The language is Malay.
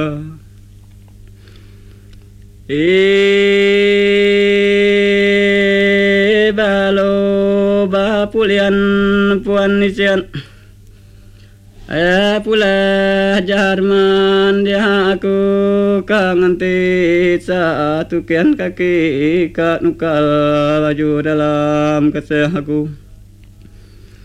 Balo ba pulian puan nisian pula Jarman dia aku kangen satu kian kaki kat nukal baju dalam keseh aku